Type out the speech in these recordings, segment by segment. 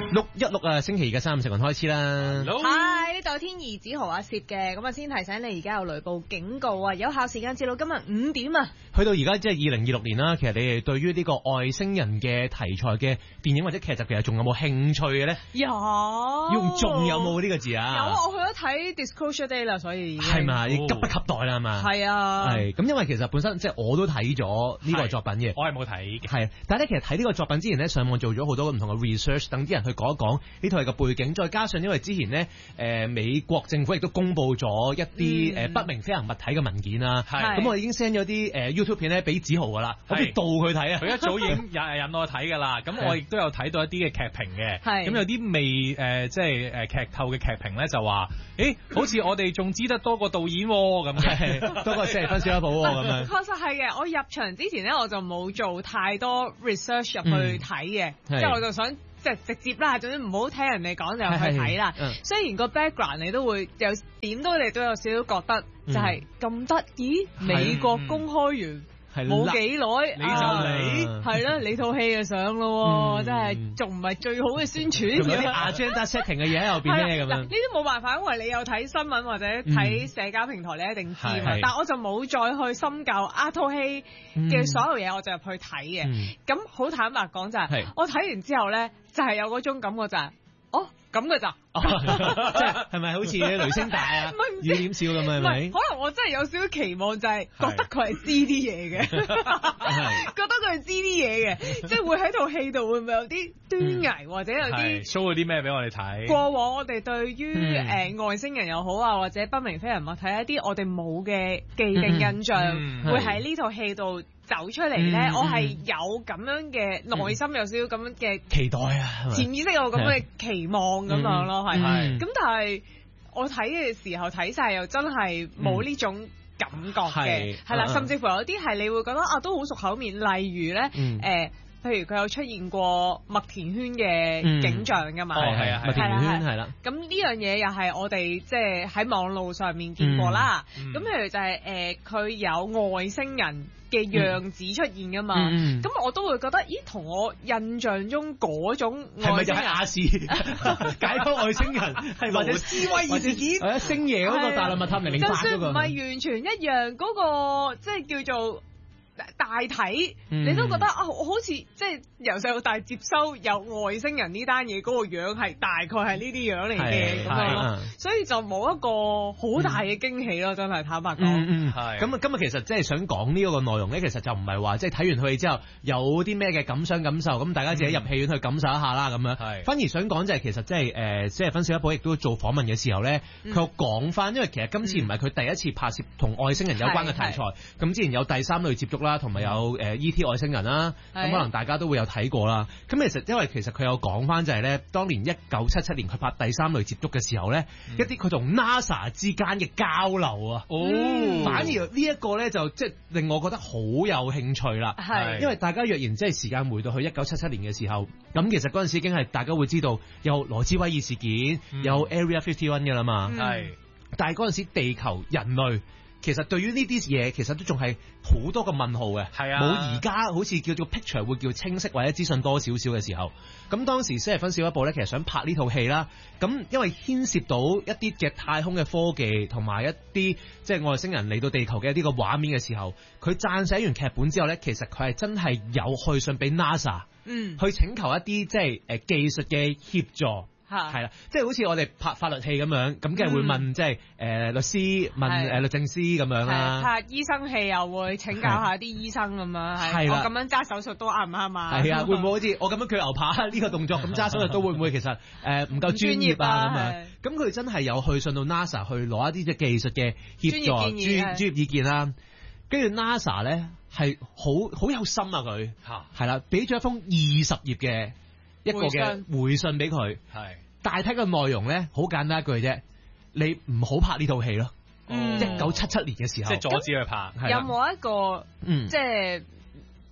616啊，星期二嘅3:50開始啦。 Hi，呢度天兒子豪阿攝嘅，咁啊先提醒你而家有雷暴警告啊，有效時間至到今日5點啊。 去到而家即係2026年啦，其實你哋對於呢個外星人嘅題材嘅電影或者劇集，其實仲有冇興趣嘅咧？ 有， 用仲有冇呢個字啊？ 有，我去咗睇 Disclosure Day 啦，所以係嘛，你急不及待啦嘛。 係啊， 係咁，因為其實本身即係我都睇咗呢個作品嘅， 我係冇睇嘅。 係，但係咧其實睇呢個作品之前咧，上網做咗好多唔同嘅 research， 等啲人去講一講呢套戲嘅背景，再加上因為之前咧美國政府亦都公布咗一啲不明飛行物體嘅文件啦，咁我已經 send 咗啲YouTube 片咧俾子豪噶啦，我俾導佢睇啊， 佢一早已經引我睇噶啦，咁我亦都有睇到一啲嘅劇評嘅，咁有啲未即係劇透嘅劇評咧就話，好似我哋仲知得多過導演咁嘅， 多過謝芬小一寶咁樣。 確實係嘅，我入場之前咧我就冇做太多 research 入去睇嘅，即係我就想即係直接啦，總之唔好聽人哋講就去睇啦。雖然個 background 你都會有點都你都有少少覺得就係咁得意，美國公開完冇幾耐你就嚟係啦，你套戲就上咯，真係仲唔係最好嘅宣傳。 有啲 agenda setting 嘅嘢喺後邊咧咁樣。 呢啲冇辦法，因為你有睇新聞或者睇社交平台，你一定知嘛。但我就冇再去深究套戲嘅所有嘢，我就入去睇嘅。咁好坦白講就係，我睇完之後咧，就係有嗰種感覺就係，咁嘅咋？ 即係咪好似雷聲大啊，雨點少咁啊？係咪？ 可能我真係有少少期望，就係覺得佢係知啲嘢嘅，覺得佢係知啲嘢嘅，即係會喺套戲度會唔會有啲端倪，或者有啲 show 咗啲咩俾我哋睇？ 過往我哋對於外星人又好啊，或者不明飛行物體一啲我哋冇嘅既定印象，會喺呢套戲度走出嚟咧，我係有咁樣嘅內心有少少咁樣嘅期待啊， 潛意識有咁嘅期望咁樣咯，係。咁但係我睇嘅時候睇晒又真係冇呢種感覺嘅，係啦，甚至乎有啲係你會覺得都好熟口面，例如咧譬如佢有出現過麥田圈嘅景象㗎嘛， 係麥田圈係啦。咁呢樣嘢又係我哋即係喺網路上面見過啦。咁譬如就係佢有外星人嘅樣子出現㗎嘛，咁我都會覺得，咦，同我印象中嗰種外星人係咪就係亞視解剖外星人，係或者斯威爾事件，或者星爺嗰個大內密探008嗰個， 就算唔係完全一樣，嗰個即係叫做大體，你都覺得好似即係由細到大接收有外星人呢單嘢嗰個樣係大概係呢啲樣嚟嘅咁樣咯，所以就冇一個好大嘅驚喜咯，真係坦白講。 係咁啊，今日其實即係想講呢一個內容咧，其實就唔係話即係睇完套戲之後有啲咩嘅感受，咁大家自己入戲院去感受一下啦咁樣。反而想講就係其實即係即係分小一寶亦都做訪問嘅時候咧，佢有講翻，因為其實今次唔係佢第一次拍攝同外星人有關嘅題材，咁之前有第三類接觸啦。同埋有E.T. 外星人啦，咁可能大家都會有睇過啦。咁其實佢有講翻就係咧，當年1977年佢拍第三類接觸嘅時候咧，一啲佢同 NASA 之間嘅交流啊，反而呢一個咧就即係令我覺得好有興趣啦。因為大家若然即係時間回到去1977年嘅時候，咁其實嗰陣時已經係大家會知道有羅茲威爾事件，有 Area 51嘅啦嘛。但係嗰陣時地球人類其實對於呢啲嘢，其實都仲係好多個問號嘅，冇而家好似叫做 picture 會叫清晰或者資訊多少少嘅時候。咁當時史蒂芬小一寶咧，其實想拍呢套戲啦。咁因為牽涉到一啲嘅太空嘅科技，同埋一啲即係外星人嚟到地球嘅一啲個畫面嘅時候，佢撰寫完劇本之後咧，其實佢係真係有去信俾 NASA，去請求一啲即係技術嘅協助。係啦，即係好似我哋拍法律戲咁樣，咁梗係會問即係律師問律政司咁樣啦。 拍醫生戲又會請教下啲醫生咁樣，係我咁樣揸手術都啱唔啱啊？ 係啊，會唔會好似我咁樣鋸牛扒呢個動作咁揸手術都會唔會其實唔夠專業啊咁樣？咁佢真係有去信到 NASA 去攞一啲即係技術嘅協助專業意見啦。跟住 NASA 咧係好有心啊，佢係啦，俾咗一封20頁嘅一個嘅回信俾佢，大體嘅內容咧好簡單一句啫，你唔好拍呢套戲咯。1977年嘅時候， 即係阻止佢拍。 有冇一個即係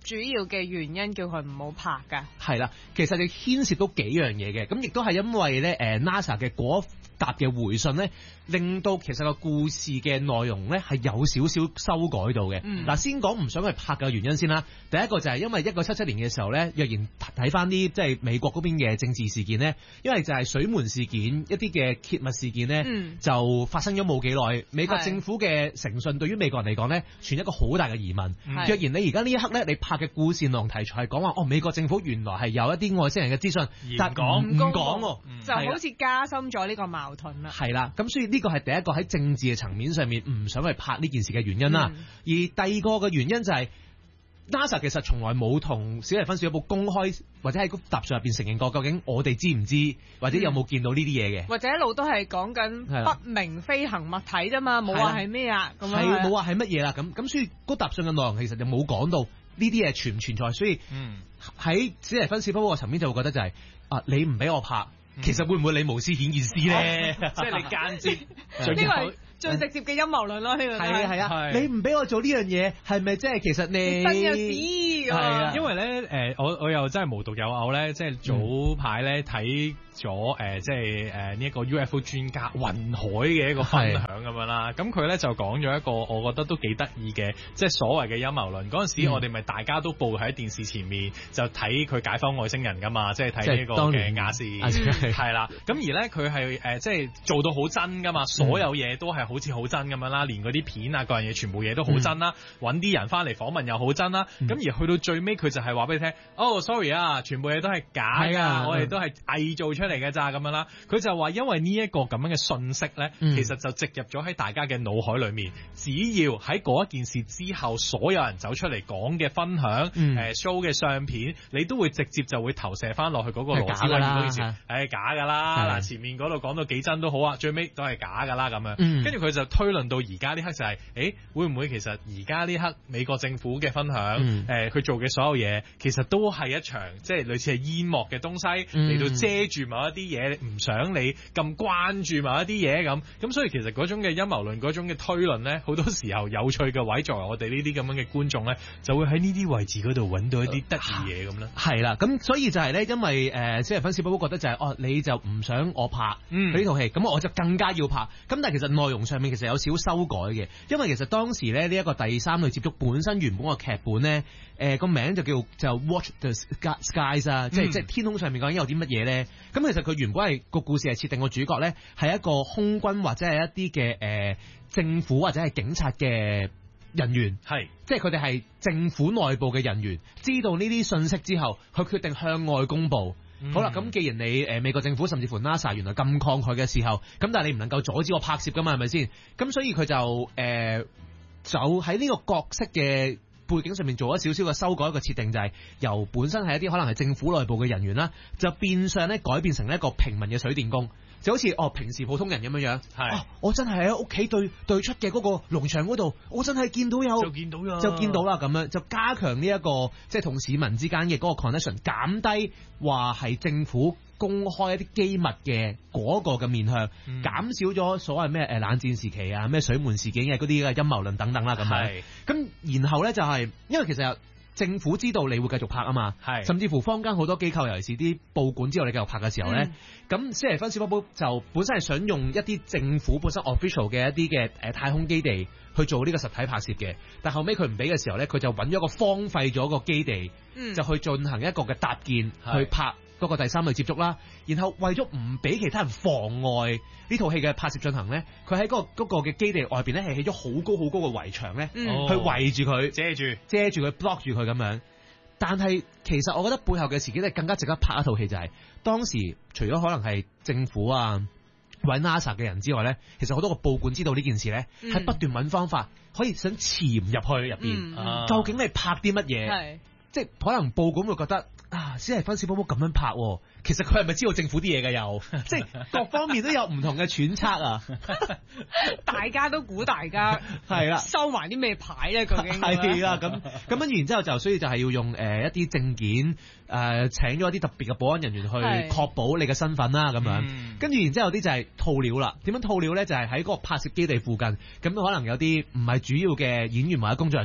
主要嘅原因叫佢唔好拍㗎？ 係啦，其實你牽涉到幾樣嘢嘅，咁亦都係因為咧NASA 嘅嗰答嘅回信咧，令到其實個故事嘅內容咧係有少少修改到嘅。嗱，先講唔想去拍嘅原因先啦。第一個就係因為1977年嘅時候咧，若然睇翻啲即係美國嗰邊嘅政治事件咧，因為就係水門事件一啲嘅揭密事件咧，就發生咗冇幾耐，美國政府嘅誠信對於美國人嚟講咧，存一個好大嘅疑問。若然你而家呢一刻咧，你拍嘅故事內容題材係講話美國政府原來係有一啲外星人嘅資訊，但唔講喎， 就好似加深咗呢個矛盾啦。 係啦，咁所以呢個係第一個喺政治嘅層面上面唔想去拍呢件事嘅原因啦。而第二個嘅原因就係 NASA 其實從來冇同史蒂芬史匹堡公開或者喺個答上入邊承認過，究竟我哋知唔知或者有冇見到呢啲嘢嘅？ 或者一路都係講緊不明飛行物體啫嘛，冇話係咩啊？係冇話係乜嘢啦？咁所以嗰答上嘅內容其實就冇講到呢啲嘢存唔存在。所以喺史蒂芬史匹堡嘅層面就會覺得就係你唔俾我拍。其實會唔會你無私顯見私咧？ 即係你間接， 呢個係最直接嘅陰謀論咯。呢個係啊，你唔俾我做呢樣嘢，係咪即係其實你真有事？係啊，因為咧我又真係無獨有偶咧，即係早排咧睇咗即係呢一個 UFO 專家雲海嘅一個分享咁樣啦。咁佢咧就講咗一個我覺得都幾得意嘅，即係所謂嘅陰謀論。嗰陣時我哋咪大家都報喺電視前面就睇佢解放外星人噶嘛，即係睇呢個嘅亞視。係啦，咁而咧佢係即係做到好真噶嘛，所有嘢都係好似好真咁樣啦，連嗰啲片啊各樣嘢全部嘢都好真啦，揾啲人翻嚟訪問又好真啦，咁而去到最尾佢就係話俾你聽，sorry 啊，全部嘢都係假㗎，我哋都係偽造出嚟嘅咋咁樣啦。佢就話因為呢一個咁樣嘅信息咧，其實就植入咗喺大家嘅腦海裏面，只要喺嗰一件事之後，所有人走出嚟講嘅分享show 嘅相片，你都會直接就會投射翻落去嗰個羅斯威爾嗰件事，係假㗎啦。嗱，前面嗰度講到幾真都好啊，最尾都係假㗎啦咁樣。跟住佢就推論到而家呢刻就係，會唔會其實而家呢刻美國政府嘅分享，佢做嘅所有嘢，其實都係一場即係類似係煙幕嘅東西嚟到遮住某一啲嘢，唔想你咁關注某一啲嘢咁。咁所以其實嗰種嘅陰謀論，嗰種嘅推論咧，好多時候有趣嘅位，作為我哋呢啲咁樣嘅觀眾咧，就會喺呢啲位置嗰度揾到一啲得意嘢咁啦。係啦，咁所以就係咧，因為史蒂芬史匹堡覺得就係你就唔想我拍佢呢套戲，咁我就更加要拍。咁但係其實內容上面其實有少修改嘅，因為其實當時咧呢一個第三類接觸本身原本個劇本咧，個名就叫 Watch the Skies 啊，即係天空上面究竟有啲乜嘢咧？咁其實佢原本係個故事係設定個主角咧係一個空軍或者係一啲嘅政府或者係警察嘅人員，即係佢哋係政府內部嘅人員，知道呢啲信息之後，佢決定向外公佈。好啦，咁既然你美國政府甚至乎 NASA 原來咁抗拒嘅時候，咁但係你唔能夠阻止我拍攝噶嘛，係咪先？咁所以佢就喺呢個角色嘅背景上面做咗少少嘅修改，一個設定就係由本身係一啲可能係政府內部嘅人員啦，就變相咧改變成一個平民嘅水電工。就好似平時普通人咁樣樣，我真係喺屋企對出嘅嗰個農場嗰度，我真係見到就見到啦，咁樣就加強呢一個即係同市民之間嘅嗰個 connection， 減低話係政府公開一啲機密嘅嗰個嘅面向，減少咗所謂咩冷戰時期啊、咩水門事件嘅嗰啲嘅陰謀論等等啦，咁樣。咁然後咧就係因為其實政府知道你會繼續拍啊嘛，甚至乎坊間好多機構，尤其是啲報館知道你繼續拍嘅時候咧，咁史蒂芬史匹堡就本身係想用一啲政府本身 official 嘅一啲嘅太空基地去做呢個實體拍攝嘅，但後尾佢唔俾嘅時候咧，佢就揾咗個荒廢咗個基地，就去進行一個嘅搭建去拍嗰個第三類接觸啦。然後為咗唔俾其他人妨礙呢套戲嘅拍攝進行咧，佢喺嗰個嘅基地外邊咧係起咗好高好高嘅圍牆咧，去圍住佢，遮住佢 block 住佢咁樣。但係其實我覺得背後嘅事件係更加值得拍一套戲，就係當時除咗可能係政府啊或者 NASA 嘅人之外咧，其實好多個報館知道呢件事咧，係不斷揾方法可以想潛入去入邊，究竟你拍啲乜嘢？即係可能報館會覺得史蒂芬史匹堡咁樣拍，其實佢係咪知道政府啲嘢嘅？又即係各方面都有唔同嘅揣測啊！ 大家都估大家係啦， 收埋啲咩牌咧？究竟係啦，咁跟住然之後就所以就係要用一啲證件請咗一啲特別嘅保安人員去確保你嘅身份啦，咁樣跟住然之後啲就係套料啦。點樣套料咧？就係喺嗰個拍攝基地附近，咁可能有啲唔係主要嘅演員或者工作人員。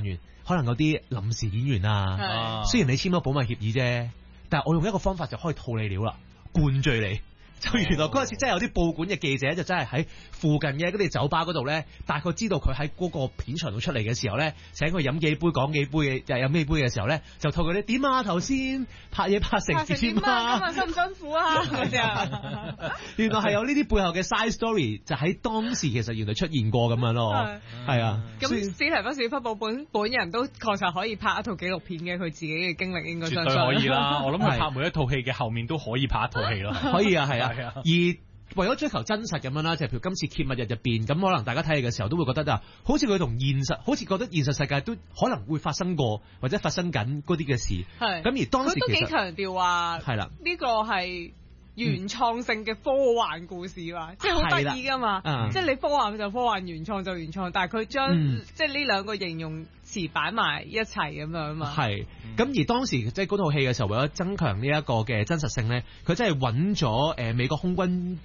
可能有啲臨時演員啊，雖然你簽咗保密協議啫，但係我用一個方法就可以套你料啦，灌醉你。就原來嗰陣時真係有啲報館嘅記者就真係喺附近嘅嗰啲酒吧嗰度咧，大概知道佢喺嗰個片場度出嚟嘅時候咧，請佢飲幾杯講幾杯嘅，又飲幾杯嘅時候咧，就透過啲點啊頭先拍嘢拍成點啊， 今日辛唔辛苦啊？ 原來係有呢啲背後嘅 side story， 就喺當時其實原來出現過咁樣咯，係啊。咁史提芬史匹堡本人都確實可以拍一套紀錄片嘅，佢自己嘅經歷應該相信絕對可以啦。我諗佢拍每一套戲嘅後面都可以拍一套戲咯。 可以啊，係啊。而為咗追求真實咁樣啦，就譬如今次揭密日入邊，咁可能大家睇戲嘅時候都會覺得啊，好似佢同現實，好似覺得現實世界都可能會發生過或者發生緊嗰啲嘅事。係。咁而當時佢都幾強調話， 係啦， 呢個係原創性嘅科幻故事嘛，即係好得意㗎嘛。即係你科幻就科幻，原創就原創，但係佢將即係呢兩個形容詞擺埋一齊咁樣嘛。係。咁而當時即係嗰套戲嘅時候，為咗增強呢一個嘅真實性咧，佢真係揾咗美國空軍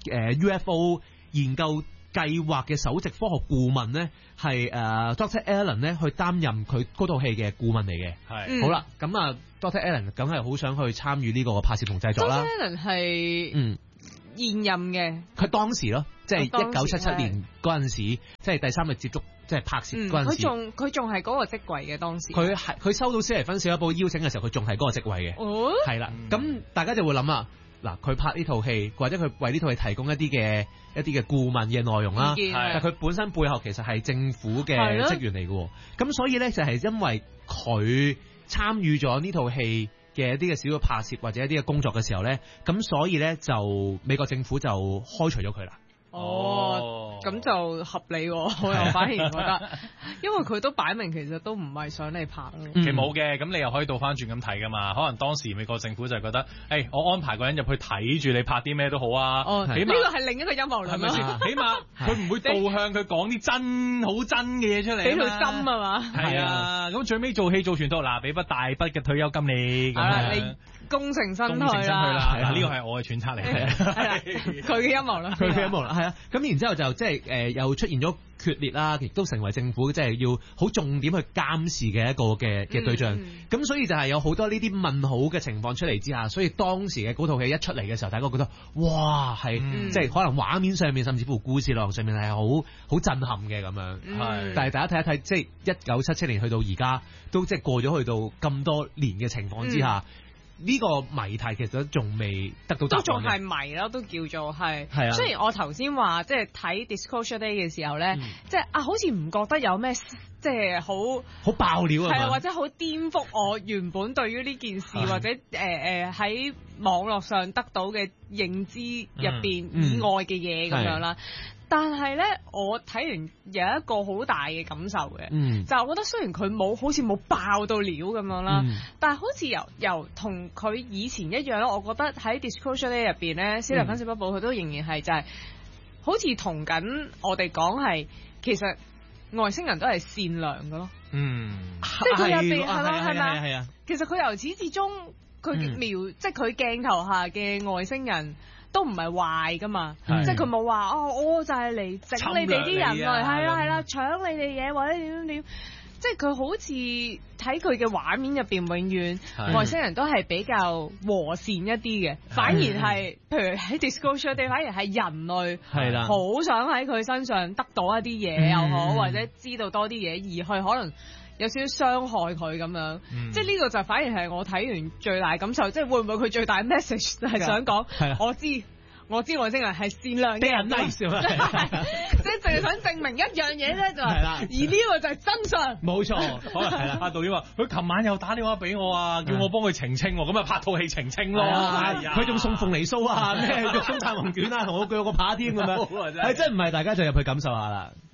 UFO 研究計劃嘅首席科學顧問咧，係Dr. Allen 咧去擔任佢嗰套戲嘅顧問嚟嘅。係。好啦，咁啊 Dr. Allen 梗係好想去參與呢個拍攝同製作啦。Dr. Allen 係現任嘅，佢當時咯，即係1977年嗰陣時，即係第三日接觸。即係拍攝嗰陣時，佢仲係嗰個職位嘅當時。佢收到史提芬史匹堡邀請嘅時候，佢仲係嗰個職位嘅。哦，係啦。咁大家就會諗啦，嗱，佢拍呢套戲，或者佢為呢套戲提供一啲嘅顧問嘅內容啦。但佢本身背後其實係政府嘅職員嚟嘅。咁所以咧就係因為佢參與咗呢套戲嘅一啲嘅小嘅拍攝或者一啲嘅工作嘅時候咧，咁所以咧就美國政府就開除咗佢啦。哦，咁就合理喎，我又反而覺得，因為佢都擺明其實都唔係想你拍咯。 其實冇嘅，咁你又可以倒翻轉咁睇噶嘛。可能當時美國政府就係覺得，我安排個人入去睇住你拍啲咩都好啊。哦，起碼呢個係另一個陰謀論，係咪先？起碼佢唔會導向佢講啲好真嘅嘢出嚟，俾佢心啊嘛。係啊，咁最尾做戲做全套，嗱，俾筆大筆嘅退休金你。係啦，你功成身退啦。係啊，呢個係我嘅揣測嚟嘅。係啊，佢嘅陰謀啦，佢嘅陰謀啦。係啊，咁然之後就即係又出現咗決裂啦，亦都成為政府即係要好重點去監視嘅一個嘅對象。咁所以就係有好多呢啲問號嘅情況出嚟之下，所以當時嘅嗰套戲一出嚟嘅時候，大家覺得哇係即係可能畫面上面甚至乎故事內容上面係好震撼嘅咁樣。但係大家睇一睇，即係1977年去到而家都即係過咗去到咁多年嘅情況之下。呢個謎題其實仲未得到答案，都仲係謎咯，都叫做係。係啊，雖然我頭先話即係睇 Disclosure Day 嘅時候咧，即係好似唔覺得有咩即係好爆料啊，係啊，或者好顛覆我原本對於呢件事或者喺網絡上得到嘅認知入邊以外嘅嘢咁樣啦。但係咧，我睇完有一個好大嘅感受嘅，就係我覺得雖然佢好似冇爆到料咁樣啦，但係好似由同佢以前一樣咯。我覺得喺 Disclosure Day 入邊咧，史提芬史匹堡佢都仍然係就係好似同緊我哋講係，其實外星人都係善良嘅咯。即係佢入邊係咪？係啊。其實佢由始至終佢即係佢鏡頭下嘅外星人。都唔係壞噶嘛，即係佢冇話我就係嚟整你哋啲人類，係啦，搶你哋嘢或者點，即係佢好似睇佢嘅畫面入邊，永遠外星人都係比較和善一啲嘅，反而係譬如喺 Disclosure Day，反而係人類係啦，好想喺佢身上得到一啲嘢又好，或者知道多啲嘢，而去可能有少少傷害佢咁樣，即係呢個就反而係我睇完最大感受，即係會唔會佢最大 message 係想講，我知外星人係善良嘅人，nice，即係淨係想證明一樣嘢咧，就係，而呢個就係真相。冇錯，可能係啦。阿導演話：佢琴晚又打電話俾我啊，叫我幫佢澄清，咁啊拍套戲澄清咯。佢仲送鳳梨酥啊，咩肉鬆炭黃卷啊，同我鋸個扒添咁樣，係真唔係？大家就入去感受下啦。